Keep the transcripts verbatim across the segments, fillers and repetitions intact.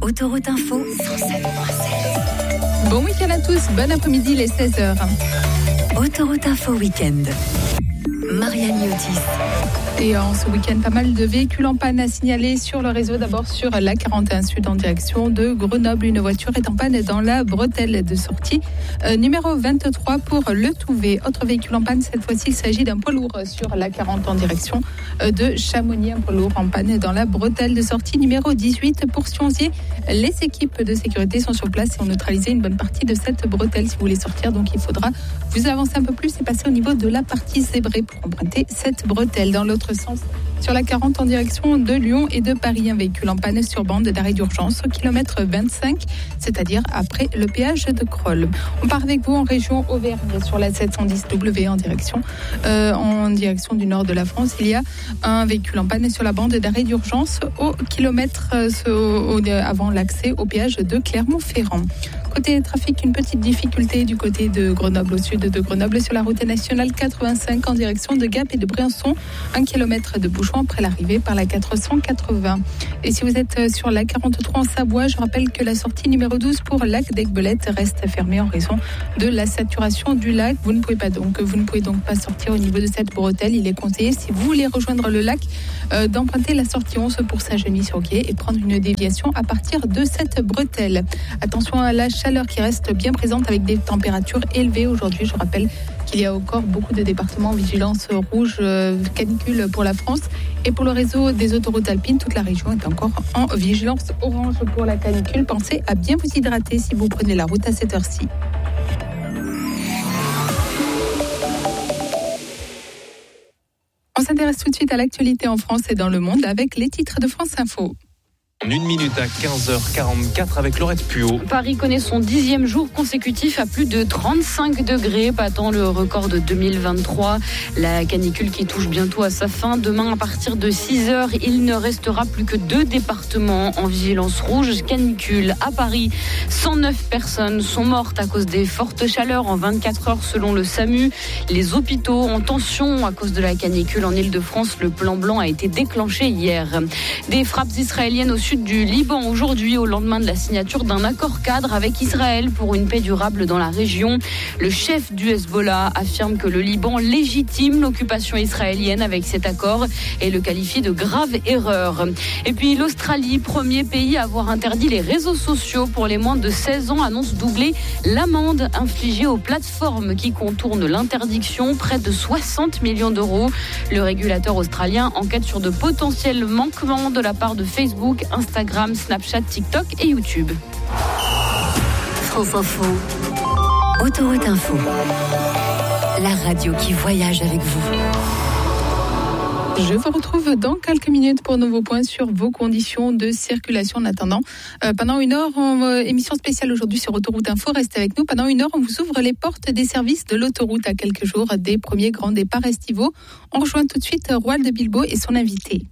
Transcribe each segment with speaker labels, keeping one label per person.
Speaker 1: Autoroute Info cent sept virgule sept.
Speaker 2: Bon week-end à tous, bon après-midi, les seize heures.
Speaker 1: Autoroute Info Week-end. Marianne Yotis.
Speaker 2: Et en ce week-end, pas mal de véhicules en panne à signaler sur le réseau. D'abord sur la quarante et un Sud en direction de Grenoble. Une voiture est en panne dans la bretelle de sortie euh, numéro vingt-trois pour le Touvet. Autre véhicule en panne, cette fois-ci, il s'agit d'un poids lourd sur la quarante en direction euh, de Chamonix. Un poids lourd en panne dans la bretelle de sortie numéro dix-huit pour Sionzier. Les équipes de sécurité sont sur place et ont neutralisé une bonne partie de cette bretelle. Si vous voulez sortir, donc il faudra vous avancer un peu plus et passer au niveau de la partie zébrée pour emprunter cette bretelle. Dans l'autre sens, sur la quarante en direction de Lyon et de Paris, un véhicule en panne sur bande d'arrêt d'urgence au kilomètre vingt-cinq, c'est-à-dire après le péage de Crolles. On part avec vous en région Auvergne sur la sept cent dix W en direction, euh, en direction du nord de la France. Il y a un véhicule en panne sur la bande d'arrêt d'urgence au kilomètre euh, au, au, avant l'accès au péage de Clermont-Ferrand. Côté trafic, une petite difficulté du côté de Grenoble, au sud de Grenoble, sur la route nationale quatre-vingt-cinq en direction de Gap et de Briançon. Un kilomètre de bouchon après l'arrivée par la quatre cent quatre-vingts. Et si vous êtes sur la quarante-trois en Savoie, je rappelle que la sortie numéro douze pour Lac d'Aiguebelette reste fermée en raison de la saturation du lac. Vous ne pouvez pas donc, vous ne pouvez donc pas sortir au niveau de cette bretelle. Il est conseillé, si vous voulez rejoindre le lac, euh, d'emprunter la sortie onze pour Saint-Genis-sur-Guiers et prendre une déviation à partir de cette bretelle. Attention à la chaleur qui reste bien présente avec des températures élevées aujourd'hui. Je rappelle qu'il y a encore beaucoup de départements en vigilance rouge euh, canicule pour la France. Et pour le réseau des autoroutes alpines, toute la région est encore en vigilance orange pour la canicule. Pensez à bien vous hydrater si vous prenez la route à cette heure-ci. On s'intéresse tout de suite à l'actualité en France et dans le monde avec les titres de France Info.
Speaker 3: En une minute à quinze heures quarante-quatre avec Laurette Puot.
Speaker 4: Paris connaît son dixième jour consécutif à plus de trente-cinq degrés, battant le record de deux mille vingt-trois. La canicule qui touche bientôt à sa fin. Demain, à partir de six heures, il ne restera plus que deux départements en vigilance rouge canicule. À Paris, cent neuf personnes sont mortes à cause des fortes chaleurs en vingt-quatre heures selon le SAMU. Les hôpitaux en tension à cause de la canicule en Île-de-France. Le plan blanc a été déclenché hier. Des frappes israéliennes au sud du Liban aujourd'hui, au lendemain de la signature d'un accord cadre avec Israël pour une paix durable dans la région. Le chef du Hezbollah affirme que le Liban légitime l'occupation israélienne avec cet accord et le qualifie de grave erreur. Et puis l'Australie, premier pays à avoir interdit les réseaux sociaux pour les moins de seize ans, annonce doubler l'amende infligée aux plateformes qui contournent l'interdiction, près de soixante millions d'euros. Le régulateur australien enquête sur de potentiels manquements de la part de Facebook, Instagram, Snapchat, TikTok et YouTube.
Speaker 1: France Info. Autoroute Info. La radio qui voyage avec vous.
Speaker 2: Je vous retrouve dans quelques minutes pour nouveau point sur vos conditions de circulation. En attendant, euh, pendant une heure, en euh, émission spéciale aujourd'hui sur Autoroute Info, restez avec nous. Pendant une heure, on vous ouvre les portes des services de l'autoroute à quelques jours des premiers grands départs estivaux. On rejoint tout de suite Roald Bilbao et son invité.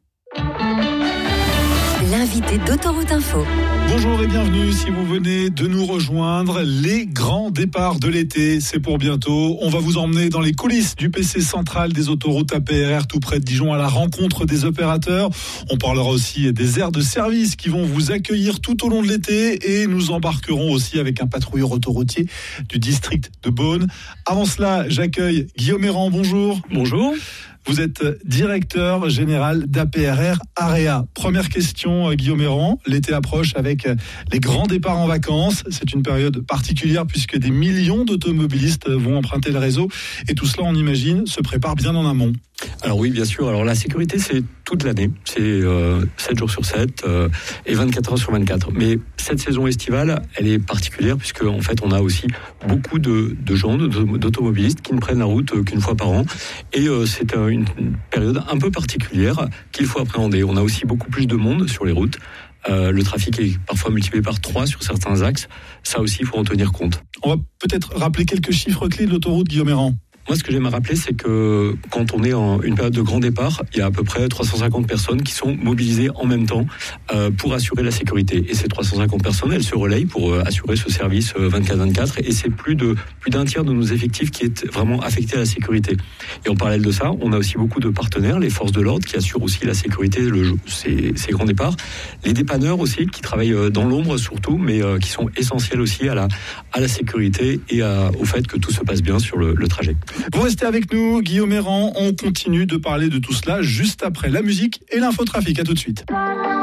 Speaker 1: L'invité d'Autoroute Info.
Speaker 5: Bonjour et bienvenue si vous venez de nous rejoindre. Les grands départs de l'été, c'est pour bientôt. On va vous emmener dans les coulisses du P C central des autoroutes A P R R tout près de Dijon à la rencontre des opérateurs. On parlera aussi des aires de service qui vont vous accueillir tout au long de l'été et nous embarquerons aussi avec un patrouilleur autoroutier du district de Beaune. Avant cela, j'accueille Guillaume Errand. Bonjour.
Speaker 6: Bonjour.
Speaker 5: Vous êtes directeur général d'A P R R Area. Première question, Guillaume Errand. L'été approche avec les grands départs en vacances. C'est une période particulière puisque des millions d'automobilistes vont emprunter le réseau. Et tout cela, on imagine, se prépare bien en amont.
Speaker 6: Alors oui, bien sûr. Alors la sécurité, c'est toute l'année. C'est euh, sept jours sur sept euh, et vingt-quatre heures sur vingt-quatre. Mais cette saison estivale, elle est particulière puisque en fait, on a aussi beaucoup de, de gens, d'automobilistes qui ne prennent la route qu'une fois par an. Et euh, c'est une période un peu particulière qu'il faut appréhender. On a aussi beaucoup plus de monde sur les routes. Euh, le trafic est parfois multiplié par trois sur certains axes. Ça aussi, il faut en tenir compte.
Speaker 5: On va peut-être rappeler quelques chiffres clés de l'autoroute, Guillaume Errand.
Speaker 6: Moi, ce que j'aime à rappeler, c'est que quand on est en une période de grand départ, il y a à peu près trois cent cinquante personnes qui sont mobilisées en même temps euh, pour assurer la sécurité. Et ces trois cent cinquante personnes, elles se relayent pour euh, assurer ce service euh, vingt-quatre vingt-quatre. Et c'est plus de plus d'un tiers de nos effectifs qui est vraiment affecté à la sécurité. Et en parallèle de ça, on a aussi beaucoup de partenaires, les forces de l'ordre qui assurent aussi la sécurité, le, ces, ces grands départs, les dépanneurs aussi qui travaillent dans l'ombre surtout, mais euh, qui sont essentiels aussi à la à la sécurité et à, au fait que tout se passe bien sur le, le trajet.
Speaker 5: Vous restez avec nous, Guillaume Errand. On continue de parler de tout cela juste après la musique et l'infotrafic. À tout de suite.